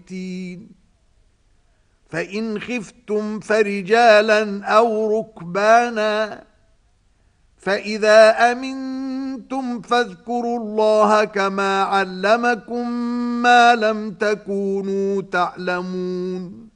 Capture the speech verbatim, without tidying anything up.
فإن خفتم فرجالا أو ركبانا فإذا أمنتم فاذكروا الله كما علمكم ما لم تكونوا تعلمون